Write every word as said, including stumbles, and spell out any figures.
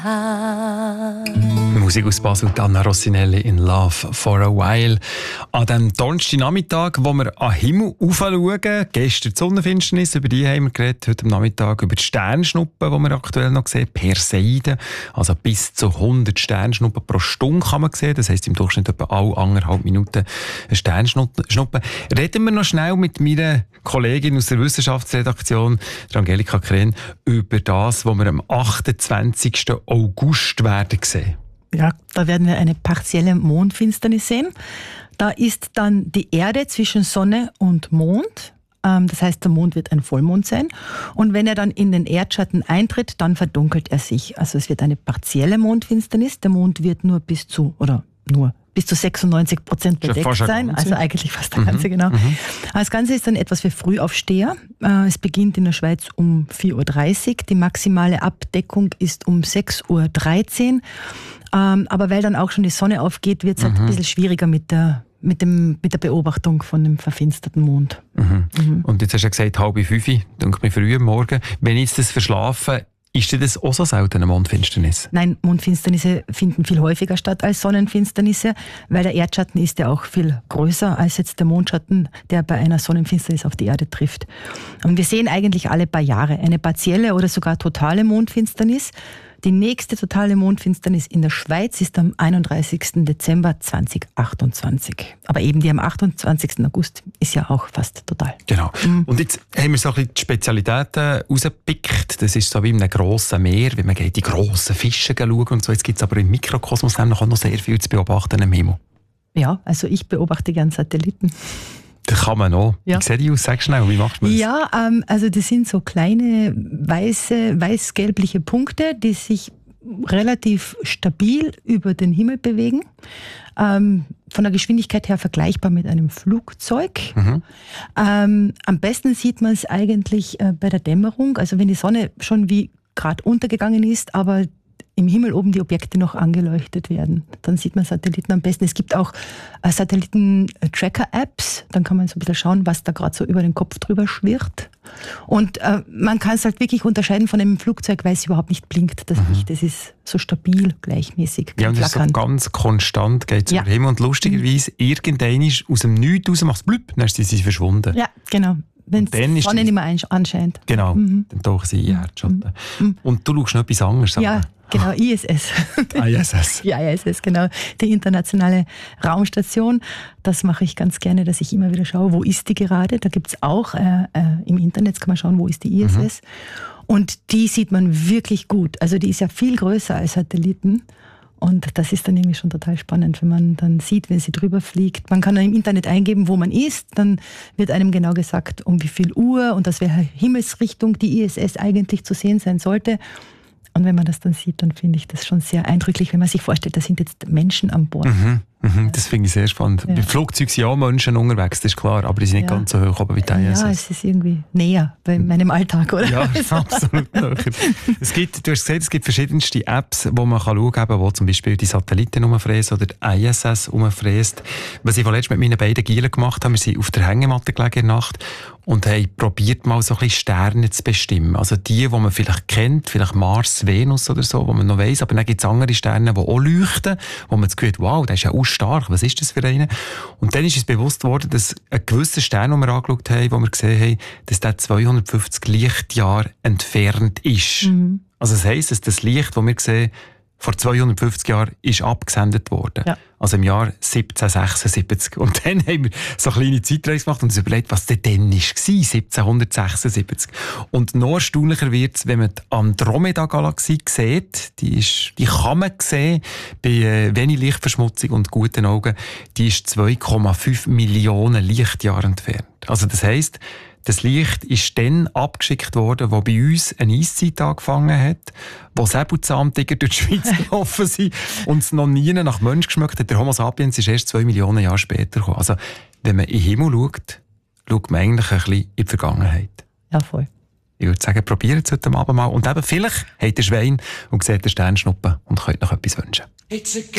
Musik aus Basel, Anna Rossinelli in Love for a While. An diesem Donnerstagnachmittag, wo wir an den Himmel aufschauen, gestern die Sonnenfinsternis, über die haben wir geredet, heute am Nachmittag über die Sternschnuppen, die wir aktuell noch sehen, Perseiden, also bis zu hundert Sternschnuppen pro Stunde kann man sehen, das heisst im Durchschnitt etwa alle anderthalb Minuten eine Sternschnuppe. Reden wir noch schnell mit meiner Kollegin aus der Wissenschaftsredaktion, der Angelika Kren, über das, was wir am achtundzwanzigsten August werden sehen. Ja, da werden wir eine partielle Mondfinsternis sehen. Da ist dann die Erde zwischen Sonne und Mond. Das heißt, der Mond wird ein Vollmond sein. Und wenn er dann in den Erdschatten eintritt, dann verdunkelt er sich. Also es wird eine partielle Mondfinsternis. Der Mond wird nur bis zu, oder nur bis zu sechsundneunzig Prozent bedeckt sein. Also eigentlich fast der ganze, mhm. genau. Mhm. Das Ganze ist dann etwas für Frühaufsteher. Es beginnt in der Schweiz um vier Uhr dreißig. Die maximale Abdeckung ist um sechs Uhr dreizehn. Aber weil dann auch schon die Sonne aufgeht, wird es halt mhm. ein bisschen schwieriger mit der, mit, dem, mit der Beobachtung von dem verfinsterten Mond. Mhm. Mhm. Und jetzt hast du ja gesagt, halb fünf, denke mir früh am Morgen. Wenn ich jetzt das verschlafe, ist das auch so selten eine Mondfinsternis? Nein, Mondfinsternisse finden viel häufiger statt als Sonnenfinsternisse, weil der Erdschatten ist ja auch viel größer als jetzt der Mondschatten, der bei einer Sonnenfinsternis auf die Erde trifft. Und wir sehen eigentlich alle paar Jahre eine partielle oder sogar totale Mondfinsternis. Die nächste totale Mondfinsternis in der Schweiz ist am einunddreißigsten Dezember zweitausendachtundzwanzig. Aber eben die am achtundzwanzigsten August ist ja auch fast total. Genau. Mhm. Und jetzt haben wir so ein bisschen die Spezialitäten rausgepickt. Das ist so wie in einem grossen Meer, wie man geht die grossen Fische schauen und so. Jetzt gibt es aber im Mikrokosmos auch noch sehr viel zu beobachten im Himmel. Ja, also ich beobachte gerne Satelliten. Das kann man auch. Ja. Wie sieht die aus? Sag schnell, wie macht man das? Ja, ähm, also das sind so kleine weiße, weiß-gelbliche Punkte, die sich relativ stabil über den Himmel bewegen. Ähm, von der Geschwindigkeit her vergleichbar mit einem Flugzeug. Mhm. Ähm, am besten sieht man es eigentlich äh, bei der Dämmerung, also wenn die Sonne schon wie gerade untergegangen ist, aber im Himmel oben die Objekte noch angeleuchtet werden. Dann sieht man Satelliten am besten. Es gibt auch äh, Satelliten-Tracker-Apps. Dann kann man so ein bisschen schauen, was da gerade so über den Kopf drüber schwirrt. Und äh, man kann es halt wirklich unterscheiden von einem Flugzeug, weil es überhaupt nicht blinkt. Das mhm. Licht, das ist so stabil, gleichmäßig. Ja, und es ist so ganz konstant, geht es ja. über den Himmel. Und lustigerweise, mhm. irgendein ist aus dem Nichts raus, macht es blüpp, dann sind sie verschwunden. Ja, genau. Wenn die Sonne nicht mehr anscheint. Genau, mhm. dann tauchen sie in die Erdschatten. Mhm. Und du schaust noch etwas anderes an. Ja, genau, I S S. I S S. Ja, I S S, genau. Die internationale Raumstation. Das mache ich ganz gerne, dass ich immer wieder schaue, wo ist die gerade. Da gibt es auch, äh, äh, im Internet kann man schauen, wo ist die I S S. Mhm. Und die sieht man wirklich gut. Also die ist ja viel größer als Satelliten. Und das ist dann irgendwie schon total spannend, wenn man dann sieht, wenn sie drüber fliegt. Man kann dann im Internet eingeben, wo man ist. Dann wird einem genau gesagt, um wie viel Uhr und aus welcher Himmelsrichtung die I S S eigentlich zu sehen sein sollte. Und wenn man das dann sieht, dann finde ich das schon sehr eindrücklich, wenn man sich vorstellt, da sind jetzt Menschen an Bord. Mhm, mhm, das finde ich sehr spannend. Ja. Bei Flugzeugen sind ja auch Menschen unterwegs, das ist klar, aber die sind nicht ja. ganz so hoch oben wie die I S S. Ja, es ist irgendwie näher bei meinem Alltag, oder? Ja, absolut. es gibt, du hast gesagt, es gibt verschiedenste Apps, wo man kann schauen kann, wo zum Beispiel die Satelliten umfräsen oder die I S S umfräst. Was ich vorletzt mit meinen beiden Gielen gemacht habe, wir sind auf der Hängematte gelegen in der Nacht und haben probiert, mal so ein bisschen Sterne zu bestimmen. Also die, die man vielleicht kennt, vielleicht Mars, Venus oder so, wo man noch weiss, aber dann gibt es andere Sterne, die auch leuchten, wo man das Gefühl hat, wow, der ist ja auch stark, was ist das für einen? Und dann ist uns bewusst worden, dass ein gewisser Stern, den wir angeschaut haben, wo wir gesehen haben, dass der zweihundertfünfzig Lichtjahre entfernt ist. Mhm. Also das heisst, dass das Licht, das wir sehen, vor zweihundertfünfzig Jahren ist abgesendet worden. Ja. Also im Jahr siebzehnhundertsechsundsiebzig. Und dann haben wir so eine kleine Zeitreise gemacht und uns überlegt, was denn dann war, siebzehnhundertsechsundsiebzig. Und noch erstaunlicher wird es, wenn man die Andromeda-Galaxie sieht. Die, ist, die kann man sehen bei äh, wenig Lichtverschmutzung und guten Augen. Die ist zwei Komma fünf Millionen Lichtjahre entfernt. Also das heisst, das Licht ist dann abgeschickt worden, wo bei uns eine Eiszeit angefangen hat, wo Säbelzahntiger durch die Schweiz gelaufen sind und es noch nie nach Mensch geschmeckt hat. Der Homo sapiens ist erst zwei Millionen Jahre später gekommen. Also, wenn man in den Himmel schaut, schaut man eigentlich ein bisschen in die Vergangenheit. Ja, voll. Ich würde sagen, probiert es heute Abend mal. Und eben, vielleicht habt ihr Schwein und seht den Sternschnuppen und könnt noch etwas wünschen.